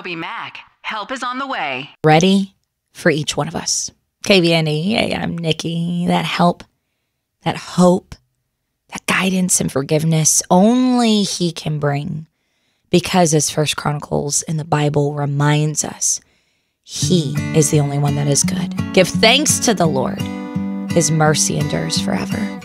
TobyMac. Help is on the way. Ready for each one of us. KVNE, hey, I'm Nikki. That help, that hope, that guidance and forgiveness, only He can bring. Because as First Chronicles in the Bible reminds us, He is the only one that is good. Give thanks to the Lord. His mercy endures forever.